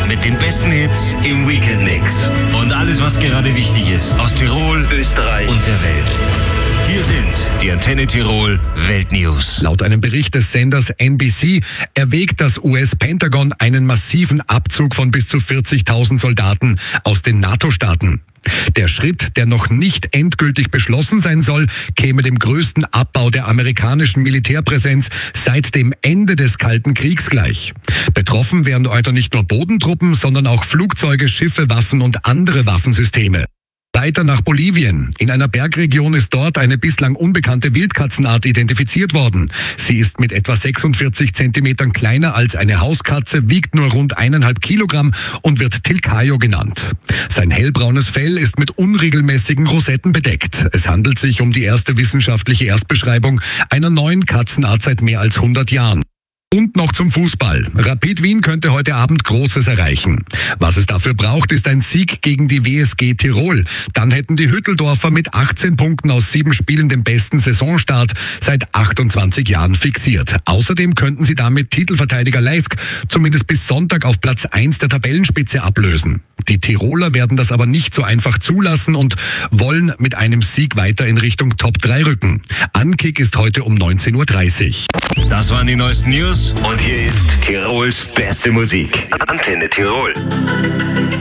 mit den besten Hits im Weekend-Mix. Und alles, was gerade wichtig ist aus Tirol, Österreich und der Welt. Hier sind die Antenne Tirol Weltnews. Laut einem Bericht des Senders NBC erwägt das US-Pentagon einen massiven Abzug von bis zu 40.000 Soldaten aus den NATO-Staaten. Der Schritt, der noch nicht endgültig beschlossen sein soll, käme dem größten Abbau der amerikanischen Militärpräsenz seit dem Ende des Kalten Kriegs gleich. Betroffen wären heute nicht nur Bodentruppen, sondern auch Flugzeuge, Schiffe, Waffen und andere Waffensysteme. Weiter nach Bolivien. In einer Bergregion ist dort eine bislang unbekannte Wildkatzenart identifiziert worden. Sie ist mit etwa 46 Zentimetern kleiner als eine Hauskatze, wiegt nur rund 1,5 Kilogramm und wird Tilcayo genannt. Sein hellbraunes Fell ist mit unregelmäßigen Rosetten bedeckt. Es handelt sich um die erste wissenschaftliche Erstbeschreibung einer neuen Katzenart seit mehr als 100 Jahren. Und noch zum Fußball. Rapid Wien könnte heute Abend Großes erreichen. Was es dafür braucht, ist ein Sieg gegen die WSG Tirol. Dann hätten die Hütteldorfer mit 18 Punkten aus 7 Spielen den besten Saisonstart seit 28 Jahren fixiert. Außerdem könnten sie damit Titelverteidiger Leisk zumindest bis Sonntag auf Platz 1 der Tabellenspitze ablösen. Die Tiroler werden das aber nicht so einfach zulassen und wollen mit einem Sieg weiter in Richtung Top 3 rücken. Ankick ist heute um 19.30 Uhr. Das waren die neuesten News und hier ist Tirols beste Musik. Antenne Tirol.